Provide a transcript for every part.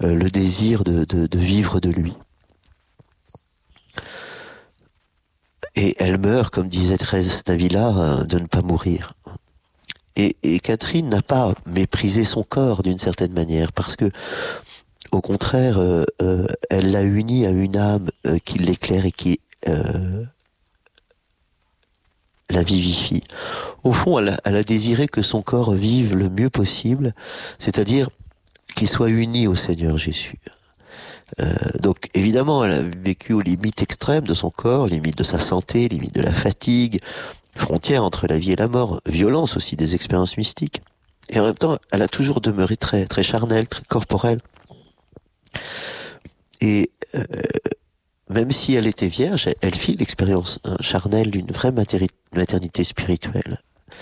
le désir de vivre de lui. Et elle meurt, comme disait Thérèse d'Avila, de ne pas mourir. Et Catherine n'a pas méprisé son corps d'une certaine manière, parce que, au contraire, elle l'a uni à une âme qui l'éclaire et qui la vivifie. Au fond, elle a désiré que son corps vive le mieux possible, c'est-à-dire qu'il soit uni au Seigneur Jésus. Donc évidemment, elle a vécu aux limites extrêmes de son corps, limites de sa santé, limites de la fatigue, frontière entre la vie et la mort, violence aussi des expériences mystiques. Et en même temps, elle a toujours demeuré très, très charnelle, très corporelle. Et même si elle était vierge, elle fit l'expérience charnelle d'une vraie maternité spirituelle.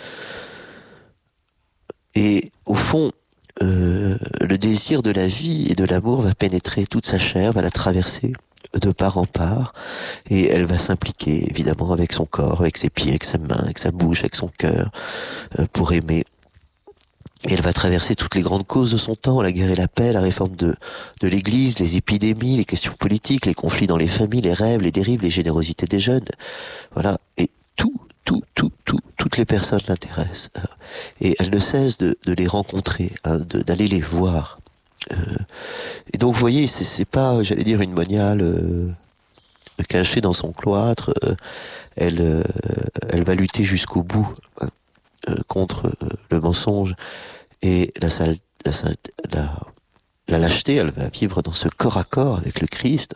Et au fond, le désir de la vie et de l'amour va pénétrer toute sa chair, va la traverser de part en part, et elle va s'impliquer évidemment avec son corps, avec ses pieds, avec sa main, avec sa bouche, avec son cœur, pour aimer. Et elle va traverser toutes les grandes causes de son temps, la guerre et la paix, la réforme de l'Église, les épidémies, les questions politiques, les conflits dans les familles, les rêves, les dérives, les générosités des jeunes. Voilà. Et toutes les personnes l'intéressent. Et elle ne cesse de les rencontrer, d'aller les voir. Et donc, vous voyez, c'est pas, j'allais dire, une moniale cachée dans son cloître. Elle va lutter jusqu'au bout contre le mensonge et la lâcheté. Elle va vivre dans ce corps à corps avec le Christ.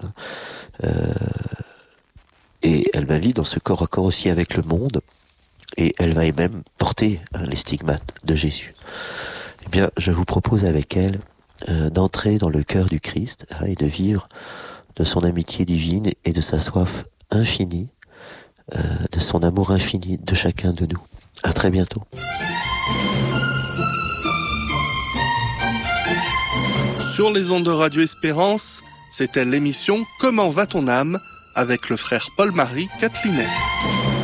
Et elle va vivre dans ce corps à corps aussi avec le monde. Et elle va même porter les stigmates de Jésus. Eh bien, je vous propose avec elle d'entrer dans le cœur du Christ et de vivre de son amitié divine et de sa soif infinie, de son amour infini de chacun de nous. À très bientôt. Sur les ondes de Radio Espérance, c'était l'émission Comment va ton âme avec le frère Paul-Marie Catelinet.